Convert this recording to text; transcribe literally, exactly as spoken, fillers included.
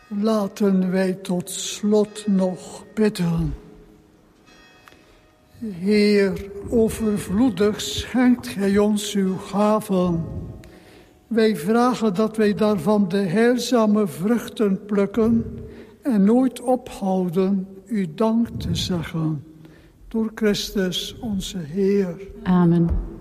Laten wij tot slot nog bidden. Heer, overvloedig schenkt gij ons uw gaven. Wij vragen dat wij daarvan de heilzame vruchten plukken en nooit ophouden u dank te zeggen. Door Christus onze Heer. Amen.